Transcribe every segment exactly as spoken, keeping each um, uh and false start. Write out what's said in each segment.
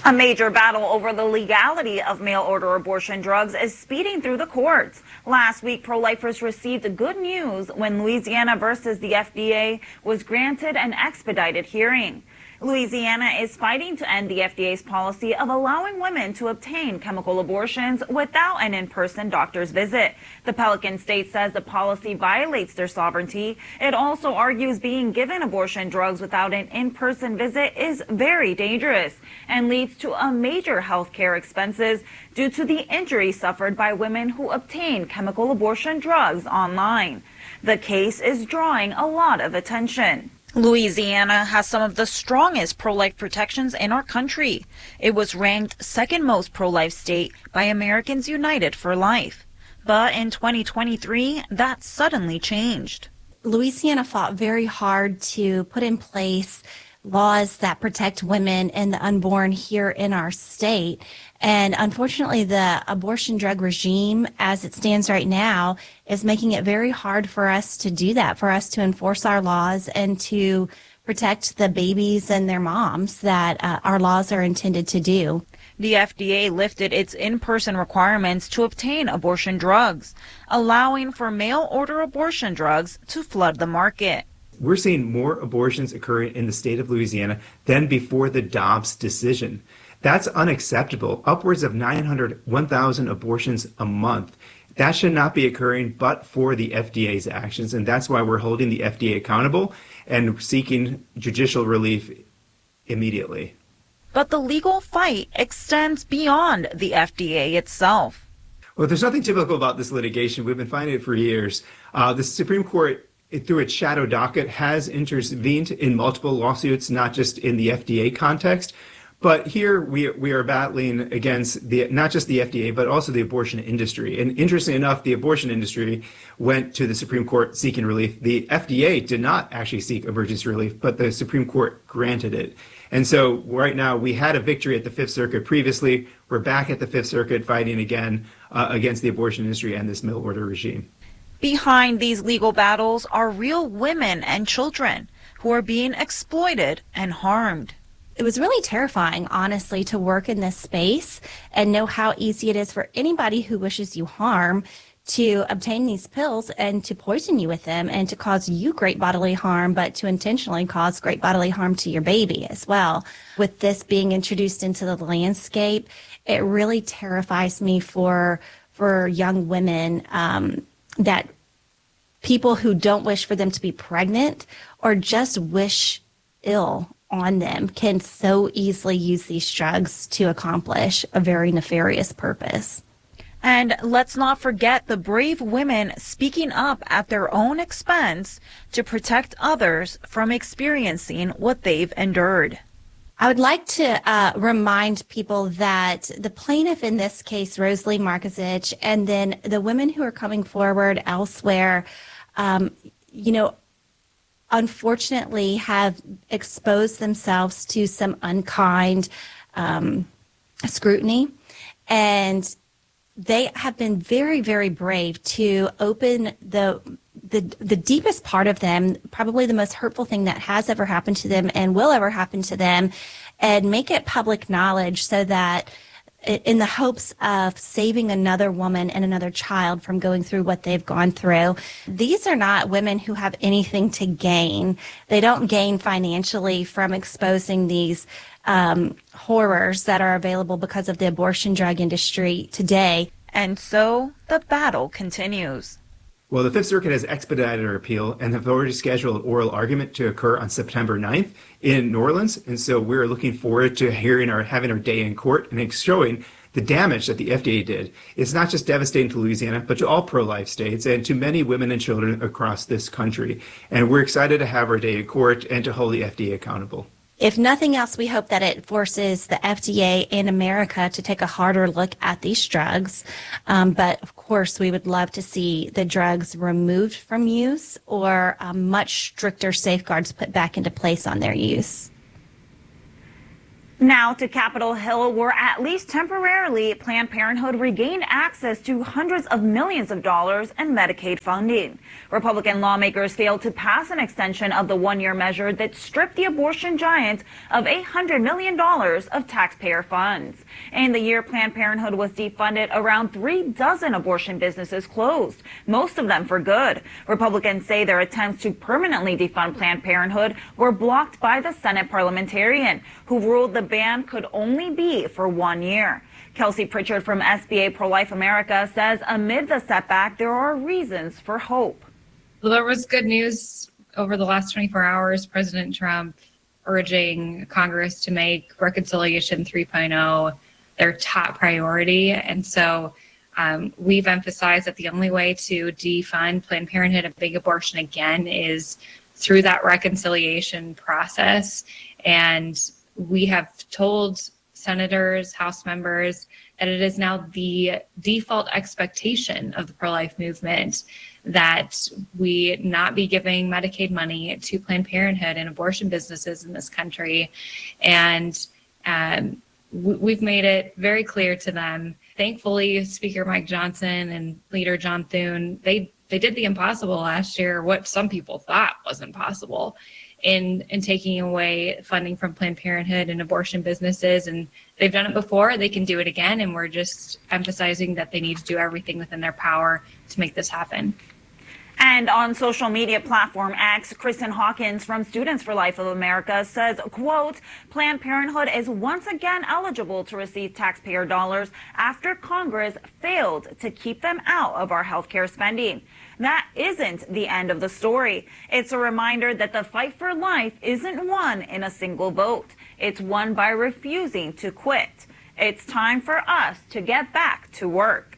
A major battle over the legality of mail-order abortion drugs is speeding through the courts. Last week, pro-lifers received good news when Louisiana versus the F D A was granted an expedited hearing. Louisiana is fighting to end the F D A's policy of allowing women to obtain chemical abortions without an in-person doctor's visit. The Pelican State says the policy violates their sovereignty. It also argues being given abortion drugs without an in-person visit is very dangerous and leads to a major health care expenses due to the injuries suffered by women who obtain chemical abortion drugs online. The case is drawing a lot of attention. Louisiana has some of the strongest pro-life protections in our country. It was ranked second most pro-life state by Americans United for Life. But in twenty twenty-three, that suddenly changed. Louisiana fought very hard to put in place laws that protect women and the unborn here in our state. And unfortunately, the abortion drug regime, as it stands right now, is making it very hard for us to do that, for us to enforce our laws and to protect the babies and their moms that uh, our laws are intended to do. The F D A lifted its in-person requirements to obtain abortion drugs, allowing for mail-order abortion drugs to flood the market. We're seeing more abortions occurring in the state of Louisiana than before the Dobbs decision. That's unacceptable. Upwards of nine hundred, one thousand abortions a month. That should not be occurring but for the F D A's actions, and that's why we're holding the F D A accountable and seeking judicial relief immediately. But the legal fight extends beyond the F D A itself. Well, there's nothing typical about this litigation. We've been fighting it for years. Uh, the Supreme Court, through its shadow docket, has intervened in multiple lawsuits, not just in the F D A context. But here we we are battling against the not just the F D A, but also the abortion industry. And interestingly enough, the abortion industry went to the Supreme Court seeking relief. The F D A did not actually seek emergency relief, but the Supreme Court granted it. And so right now we had a victory at the Fifth Circuit previously. We're back at the Fifth Circuit fighting again uh, against the abortion industry and this mail order regime. Behind these legal battles are real women and children who are being exploited and harmed. It was really terrifying, honestly, to work in this space and know how easy it is for anybody who wishes you harm to obtain these pills and to poison you with them and to cause you great bodily harm, but to intentionally cause great bodily harm to your baby as well. With this being introduced into the landscape, it really terrifies me for for young women um, that people who don't wish for them to be pregnant or just wish ill on them can so easily use these drugs to accomplish a very nefarious purpose. And let's not forget the brave women speaking up at their own expense to protect others from experiencing what they've endured. I would like to uh, remind people that the plaintiff in this case, Rosalie Markozich, and then the women who are coming forward elsewhere, um, you know, unfortunately have exposed themselves to some unkind um, scrutiny, and they have been very, very brave to open the the the deepest part of them, probably the most hurtful thing that has ever happened to them and will ever happen to them, and make it public knowledge so that in the hopes of saving another woman and another child from going through what they've gone through. These are not women who have anything to gain. They don't gain financially from exposing these um, horrors that are available because of the abortion drug industry today. And so the battle continues. Well, the Fifth Circuit has expedited our appeal and have already scheduled an oral argument to occur on September ninth in New Orleans. And so we're looking forward to hearing our having our day in court and showing the damage that the F D A did. It's not just devastating to Louisiana, but to all pro-life states and to many women and children across this country. And we're excited to have our day in court and to hold the F D A accountable. If nothing else, we hope that it forces the F D A and America to take a harder look at these drugs. Um, but of course, we would love to see the drugs removed from use or um, much stricter safeguards put back into place on their use. Now to Capitol Hill, where at least temporarily Planned Parenthood regained access to hundreds of millions of dollars in Medicaid funding. Republican lawmakers failed to pass an extension of the one-year measure that stripped the abortion giant of eight hundred million dollars of taxpayer funds. In the year Planned Parenthood was defunded, around three dozen abortion businesses closed, most of them for good. Republicans say their attempts to permanently defund Planned Parenthood were blocked by the Senate parliamentarian, who ruled the ban could only be for one year. Kelsey Pritchard from S B A Pro-Life America says amid the setback, there are reasons for hope. Well, there was good news over the last twenty-four hours. President Trump urging Congress to make Reconciliation three point oh their top priority. And so um, we've emphasized that the only way to defund Planned Parenthood and big abortion again is through that reconciliation process. And we have told senators, House members, that it is now the default expectation of the pro-life movement that we not be giving Medicaid money to Planned Parenthood and abortion businesses in this country. And um, we've made it very clear to them. Thankfully, Speaker Mike Johnson and Leader John Thune, they, they did the impossible last year, what some people thought wasn't possible. In, in taking away funding from Planned Parenthood and abortion businesses. And they've done it before, they can do it again. And we're just emphasizing that they need to do everything within their power to make this happen. And on social media platform X, Kristen Hawkins from Students for Life of America says, quote, Planned Parenthood is once again eligible to receive taxpayer dollars after Congress failed to keep them out of our healthcare spending. That isn't the end of the story. It's a reminder that the fight for life isn't won in a single vote. It's won by refusing to quit. It's time for us to get back to work.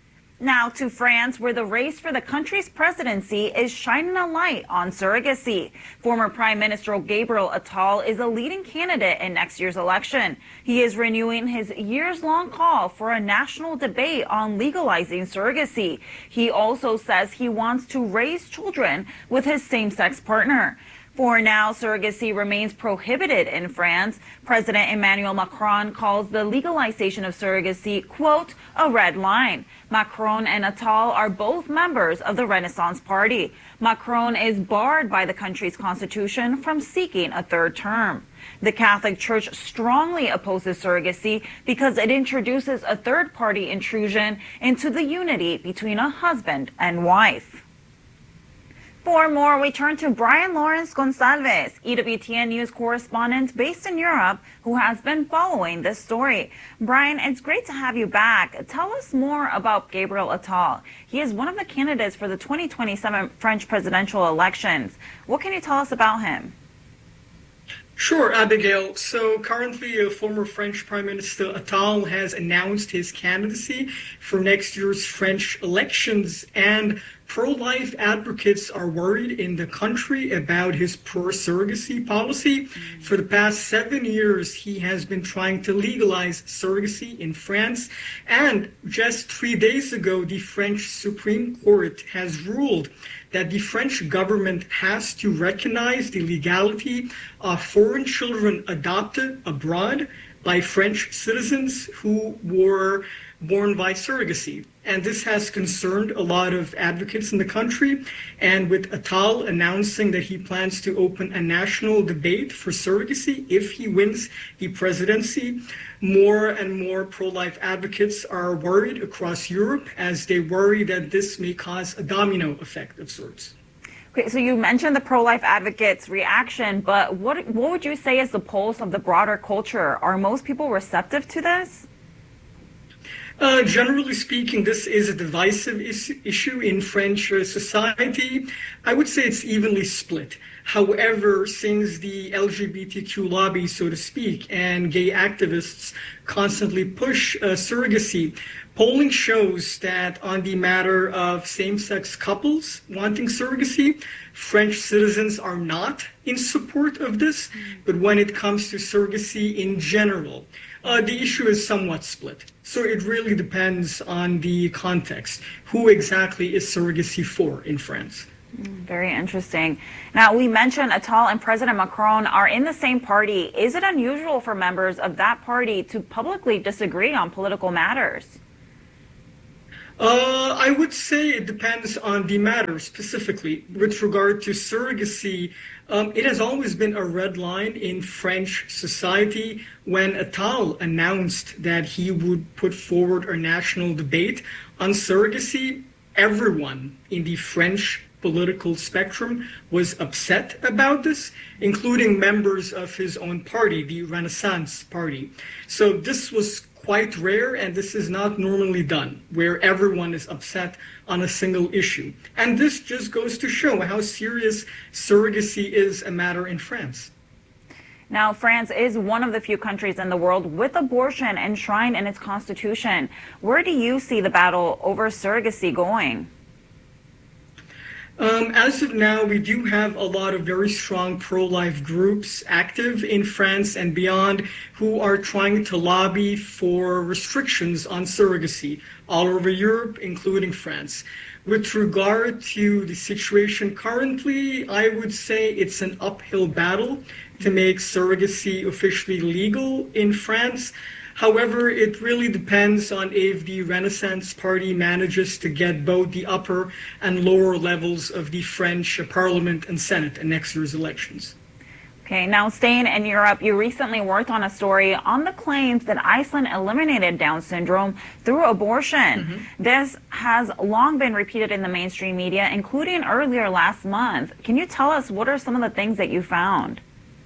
Now to France, where the race for the country's presidency is shining a light on surrogacy. Former Prime Minister Gabriel Attal is a leading candidate in next year's election. He is renewing his years-long call for a national debate on legalizing surrogacy. He also says he wants to raise children with his same-sex partner. For now, surrogacy remains prohibited in France. President Emmanuel Macron calls the legalization of surrogacy, quote, a red line. Macron and Attal are both members of the Renaissance Party. Macron is barred by the country's constitution from seeking a third term. The Catholic Church strongly opposes surrogacy because it introduces a third-party intrusion into the unity between a husband and wife. For more, we turn to Brian Lawrence Gonsalves, E W T N News correspondent based in Europe, who has been following this story. Brian, it's great to have you back. Tell us more about Gabriel Attal. He is one of the candidates for the twenty twenty-seven French presidential elections. What can you tell us about him? Sure, Abigail. So currently, uh, former French Prime Minister Attal has announced his candidacy for next year's French elections, and pro-life advocates are worried in the country about his pro-surrogacy policy. For the past seven years, he has been trying to legalize surrogacy in France. And just three days ago, the French Supreme Court has ruled that the French government has to recognize the legality of foreign children adopted abroad by French citizens who were born by surrogacy. And this has concerned a lot of advocates in the country. And with Attal announcing that he plans to open a national debate for surrogacy if he wins the presidency, more and more pro-life advocates are worried across Europe as they worry that this may cause a domino effect of sorts. Okay, so you mentioned the pro-life advocates' reaction, but what, what would you say is the pulse of the broader culture? Are most people receptive to this? Uh, generally speaking, this is a divisive is issue in French uh, society. I would say it's evenly split. However, since the L G B T Q lobby, so to speak, and gay activists constantly push uh, surrogacy, polling shows that on the matter of same-sex couples wanting surrogacy, French citizens are not in support of this. But when it comes to surrogacy in general, uh, the issue is somewhat split. So it really depends on the context. Who exactly is surrogacy for in France? Very interesting. Now, we mentioned Attal and President Macron are in the same party. Is it unusual for members of that party to publicly disagree on political matters? Uh, I would say it depends on the matter specifically. With regard to surrogacy, um, it has always been a red line in French society. When Attal announced that he would put forward a national debate on surrogacy, everyone in the French political spectrum was upset about this, including members of his own party, the Renaissance Party. So this was quite rare, and this is not normally done, where everyone is upset on a single issue. And this just goes to show how serious surrogacy is a matter in France. Now, France is one of the few countries in the world with abortion enshrined in its constitution. Where do you see the battle over surrogacy going? Um, as of now, we do have a lot of very strong pro-life groups active in France and beyond who are trying to lobby for restrictions on surrogacy all over Europe, including France. With regard to the situation currently, I would say it's an uphill battle to make surrogacy officially legal in France. However, it really depends on if the Renaissance Party manages to get both the upper and lower levels of the French Parliament and Senate in next year's elections. Okay, now staying in Europe, you recently worked on a story on the claims that Iceland eliminated Down syndrome through abortion. Mm-hmm. This has long been repeated in the mainstream media, including earlier last month. Can you tell us what are some of the things that you found?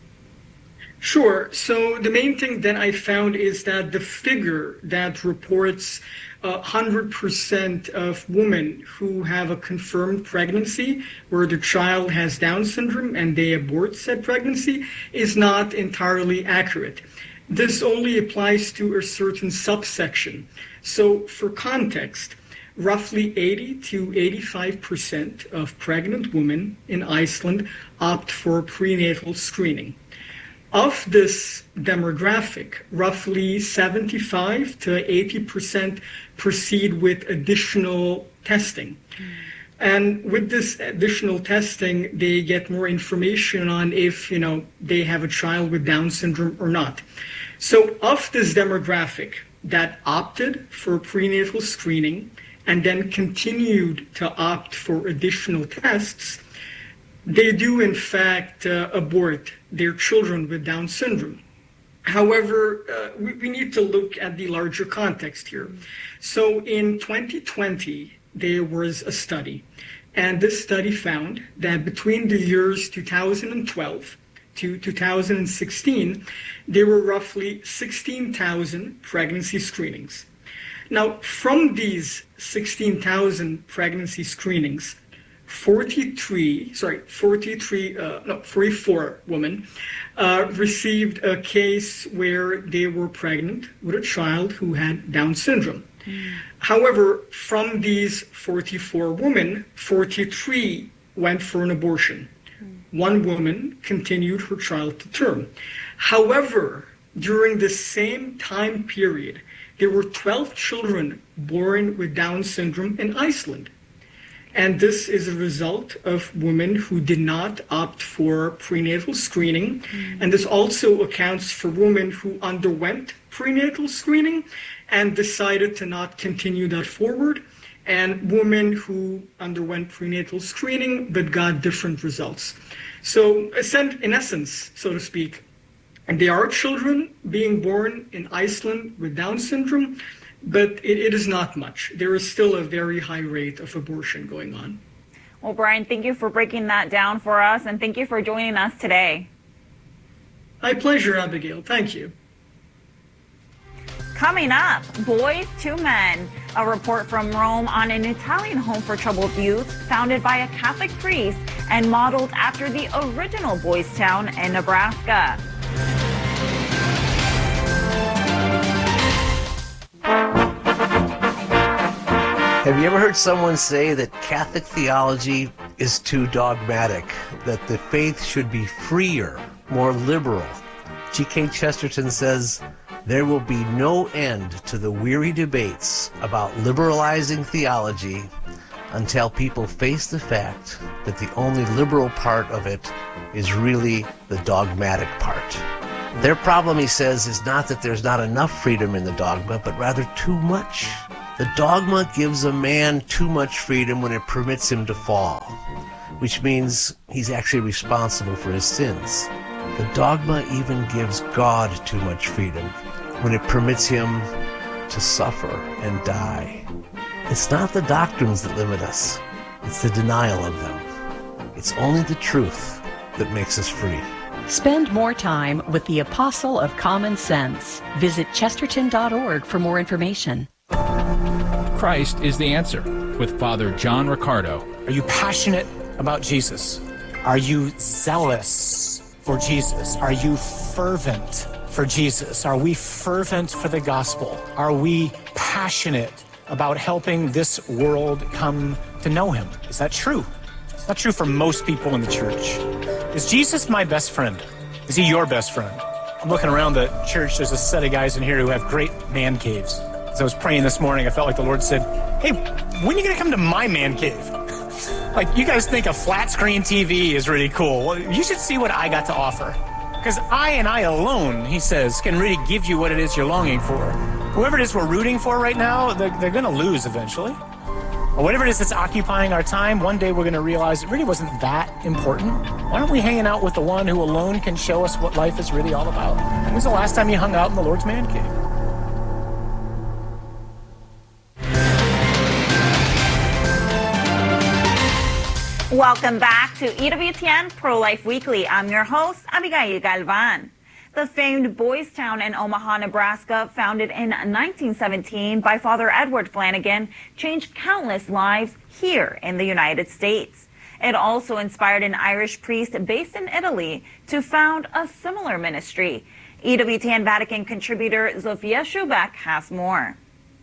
Sure. So the main thing that I found is that the figure that reports uh, one hundred percent of women who have a confirmed pregnancy where the child has Down syndrome and they abort said pregnancy is not entirely accurate. This only applies to a certain subsection. So for context, roughly eighty to eighty-five percent of pregnant women in Iceland opt for prenatal screening. Of this demographic, roughly seventy-five to eighty percent proceed with additional testing. Mm. And with this additional testing, they get more information on if, you know, they have a child with Down syndrome or not. So of this demographic that opted for prenatal screening and then continued to opt for additional tests, they do, in fact, uh, abort their children with Down syndrome. However, uh, we, we need to look at the larger context here. So in twenty twenty, there was a study, and this study found that between the years two thousand twelve to two thousand sixteen, there were roughly sixteen thousand pregnancy screenings. Now, from these sixteen thousand pregnancy screenings, forty-three, sorry, forty-three, uh, no, forty-four women uh, received a case where they were pregnant with a child who had Down syndrome. Mm. However, from these forty-four women, forty-three went for an abortion. Mm. One woman continued her child to term. However, during the same time period, there were twelve children born with Down syndrome in Iceland. And this is a result of women who did not opt for prenatal screening. Mm. And this also accounts for women who underwent prenatal screening and decided to not continue that forward, and women who underwent prenatal screening but got different results. So in essence, so to speak, and there are children being born in Iceland with Down syndrome, but it, it is not much. There is still a very high rate of abortion going on. Well, Brian, thank you for breaking that down for us, and thank you for joining us today. My pleasure, Abigail. Thank you. Coming up, Boys to Men, a report from Rome on an Italian home for troubled youth founded by a Catholic priest and modeled after the original Boys Town in Nebraska. Have you ever heard someone say that Catholic theology is too dogmatic, that the faith should be freer, more liberal? G K Chesterton says, there will be no end to the weary debates about liberalizing theology until people face the fact that the only liberal part of it is really the dogmatic part. Their problem, he says, is not that there's not enough freedom in the dogma, but rather too much. The dogma gives a man too much freedom when it permits him to fall, which means he's actually responsible for his sins. The dogma even gives God too much freedom when it permits him to suffer and die. It's not the doctrines that limit us, it's the denial of them. It's only the truth that makes us free. Spend more time with the Apostle of Common Sense. Visit chesterton dot org for more information. Christ is the answer with Father John Riccardo. Are you passionate about Jesus? Are you zealous for Jesus? Are you fervent for Jesus? Are we fervent for the gospel? Are we passionate about helping this world come to know him? Is that true? It's not true for most people in the church. Is Jesus my best friend? Is he your best friend? I'm looking around the church. There's a set of guys in here who have great man caves. As I was praying this morning, I felt like the Lord said, hey, when are you going to come to my man cave? Like, you guys think a flat screen T V is really cool. Well, you should see what I got to offer. Because I and I alone, he says, can really give you what it is you're longing for. Whoever it is we're rooting for right now, they're, they're going to lose eventually. Or whatever it is that's occupying our time, one day we're going to realize it really wasn't that important. Why aren't we hanging out with the one who alone can show us what life is really all about? When was the last time you hung out in the Lord's man cave? Welcome back to E W T N Pro-Life Weekly. I'm your host, Abigail Galvan. The famed Boys Town in Omaha, Nebraska, founded in nineteen seventeen by Father Edward Flanagan, changed countless lives here in the United States. It also inspired an Irish priest based in Italy to found a similar ministry. E W T N Vatican contributor Zofia Schubeck has more.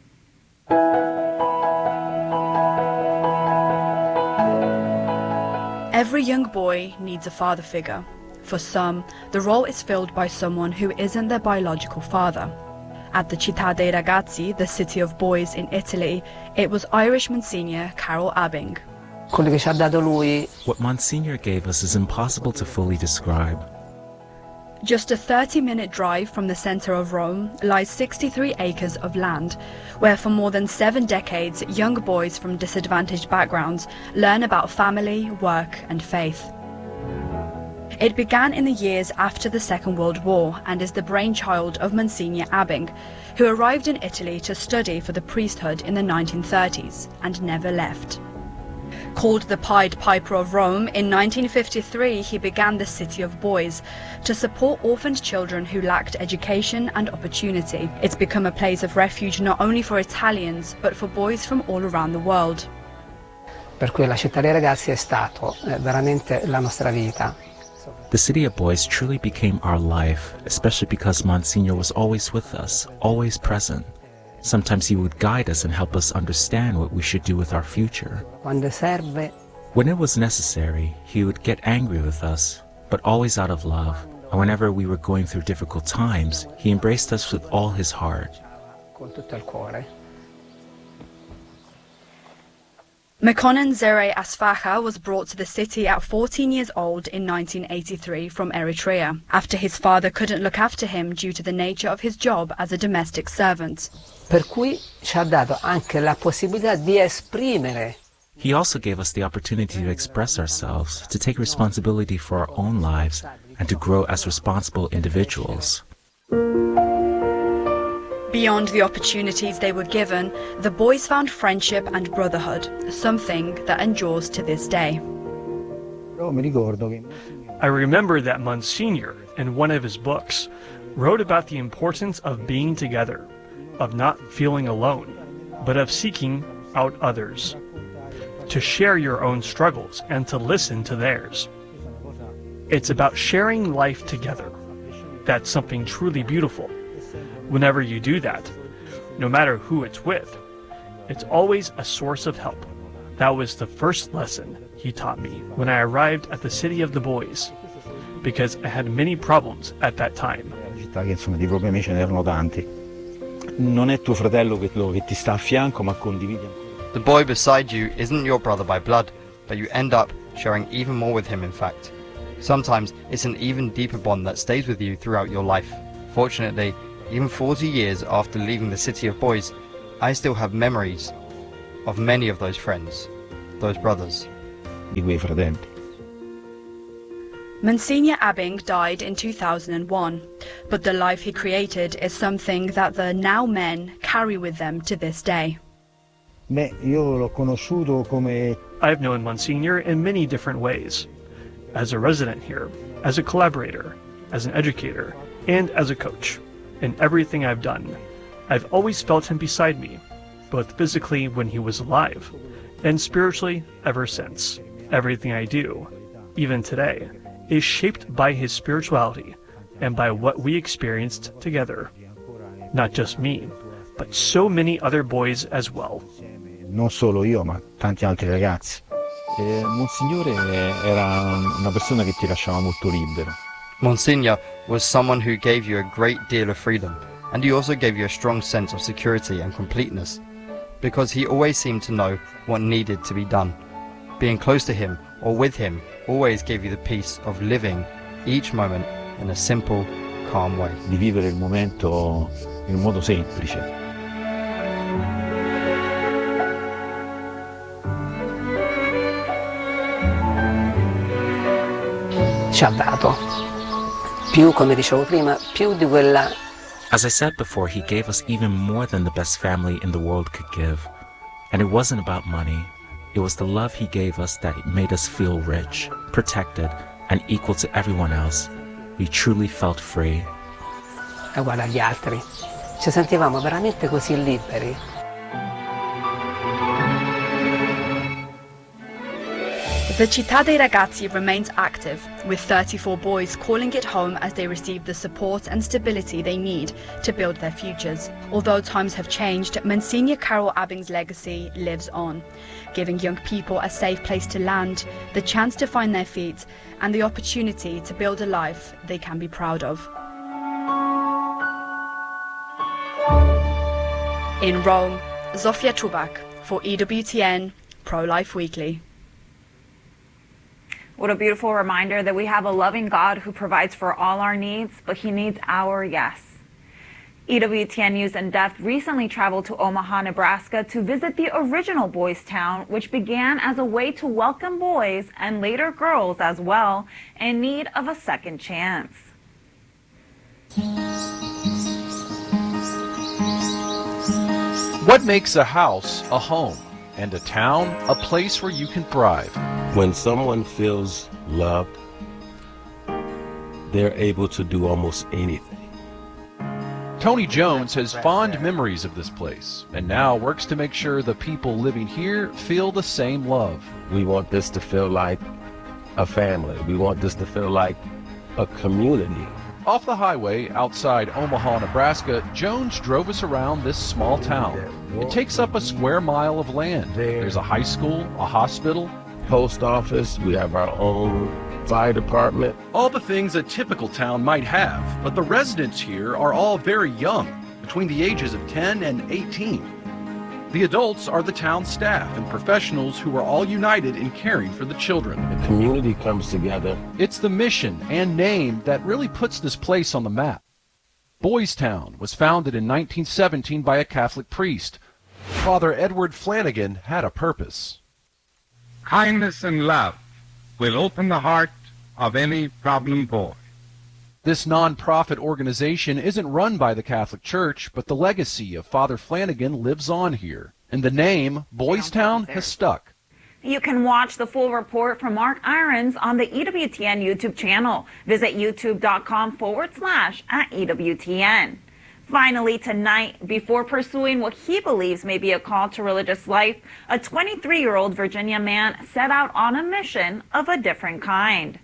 Every young boy needs a father figure. For some, the role is filled by someone who isn't their biological father. At the Città dei Ragazzi, the city of boys in Italy, it was Irish Monsignor Carol Abing. What Monsignor gave us is impossible to fully describe. Just a thirty-minute drive from the center of Rome lies sixty-three acres of land, where for more than seven decades, young boys from disadvantaged backgrounds learn about family, work, and faith. It began in the years after the Second World War and is the brainchild of Monsignor Abing, who arrived in Italy to study for the priesthood in the nineteen thirties and never left. Called the Pied Piper of Rome, in nineteen fifty-three he began the City of Boys to support orphaned children who lacked education and opportunity. It's become a place of refuge not only for Italians, but for boys from all around the world. Per cui la Città dei Ragazzi è stato eh, veramente la nostra vita. The City of Boys truly became our life, especially because Monsignor was always with us, always present. Sometimes he would guide us and help us understand what we should do with our future. Quando serve. When it was necessary, he would get angry with us, but always out of love. And whenever we were going through difficult times, he embraced us with all his heart. Con tutto il cuore. Mekonnen Zere Asfacha was brought to the city at fourteen years old in nineteen eighty-three from Eritrea, after his father couldn't look after him due to the nature of his job as a domestic servant. Per cui ci ha dato anche la possibilità di esprimere. He also gave us the opportunity to express ourselves, to take responsibility for our own lives, and to grow as responsible individuals. Beyond the opportunities they were given, the boys found friendship and brotherhood, something that endures to this day. I remember that Monsignor, in one of his books, wrote about the importance of being together, of not feeling alone, but of seeking out others, to share your own struggles and to listen to theirs. It's about sharing life together. That's something truly beautiful. Whenever you do that, no matter who it's with, it's always a source of help. That was the first lesson he taught me when I arrived at the City of the Boys, because I had many problems at that time. Insomma, di problemi ce n'erano tanti. Non è tuo fratello che che ti sta a fianco, ma condividi. The boy beside you isn't your brother by blood, but you end up sharing even more with him in fact. Sometimes it's an even deeper bond that stays with you throughout your life. Fortunately, even forty years after leaving the City of Boys, I still have memories of many of those friends, those brothers. Di quei fratelli. Monsignor Abing died in two thousand one, but the life he created is something that the now men carry with them to this day. Beh, io l'ho conosciuto come... I've known Monsignor in many different ways. As a resident here, as a collaborator, as an educator, and as a coach. In everything I've done, I've always felt him beside me, both physically when he was alive, and spiritually ever since. Everything I do, even today, is shaped by his spirituality and by what we experienced together. Not just me, but so many other boys as well. Non solo io, ma tanti altri ragazzi. E Monsignore era una persona che ti lasciava molto libero. Monsignor was someone who gave you a great deal of freedom, and he also gave you a strong sense of security and completeness, because he always seemed to know what needed to be done. Being close to him or with him always gave you the peace of living each moment in a simple, calm way. Di vivere il momento in un modo semplice. Ci ha dato più, come dicevo prima, più di quella. As I said before, he gave us even more than the best family in the world could give. And it wasn't about money. It was the love he gave us that made us feel rich, protected, and equal to everyone else. We truly felt free. Uguale agli altri. Ci sentivamo veramente così liberi. The Città dei Ragazzi remains active, with thirty-four boys calling it home as they receive the support and stability they need to build their futures. Although times have changed, Monsignor Carroll Abing's legacy lives on, giving young people a safe place to land, the chance to find their feet, and the opportunity to build a life they can be proud of. In Rome, Zofia Chubak for E W T N Pro-Life Weekly. What a beautiful reminder that we have a loving God who provides for all our needs, but he needs our yes. E W T N News and Death recently traveled to Omaha, Nebraska to visit the original Boys Town, which began as a way to welcome boys and later girls as well in need of a second chance. What makes a house a home and a town a place where you can thrive? When someone feels loved, they're able to do almost anything. Tony Jones has fond memories of this place and now works to make sure the people living here feel the same love. We want this to feel like a family. We want this to feel like a community. Off the highway outside Omaha, Nebraska, Jones drove us around this small town. It takes up a square mile of land. There's a high school, a hospital, post office, we have our own fire department. All the things a typical town might have, but the residents here are all very young, between the ages of ten and eighteen. The adults are the town staff and professionals who are all united in caring for the children. The community comes together. It's the mission and name that really puts this place on the map. Boys Town was founded in nineteen seventeen by a Catholic priest. Father Edward Flanagan had a purpose. Kindness and love will open the heart of any problem boy. This non-profit organization isn't run by the Catholic Church, but the legacy of Father Flanagan lives on here, and the name Boys Town has stuck. You can watch the full report from Mark Irons on the E W T N YouTube channel. Visit youtube.com forward slash at EWTN. Finally, tonight, before pursuing what he believes may be a call to religious life, a twenty-three-year-old Virginia man set out on a mission of a different kind.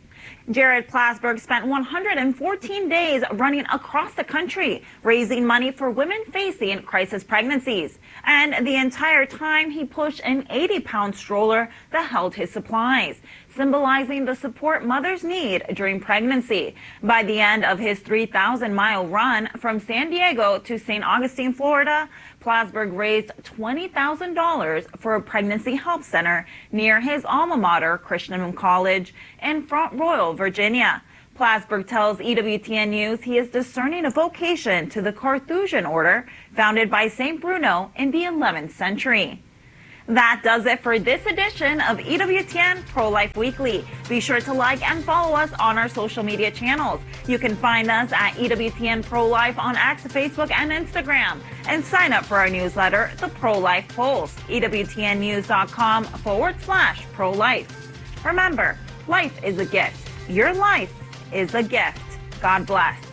Jared Plasberg spent one hundred fourteen days running across the country, raising money for women facing crisis pregnancies. And the entire time, he pushed an eighty pound stroller that held his supplies, symbolizing the support mothers need during pregnancy. By the end of his three thousand mile run from San Diego to Saint Augustine, Florida, Plasberg raised twenty thousand dollars for a pregnancy help center near his alma mater, Christian College, in Front Royal, Virginia. Plasberg tells E W T N News he is discerning a vocation to the Carthusian order founded by Saint Bruno in the eleventh century. That does it for this edition of E W T N Pro-Life Weekly. Be sure to like and follow us on our social media channels. You can find us at E W T N Pro-Life on X, Facebook, and Instagram. And sign up for our newsletter, The Pro-Life Pulse, E W T N news dot com forward slash pro-life. Remember, life is a gift. Your life is a gift. God bless.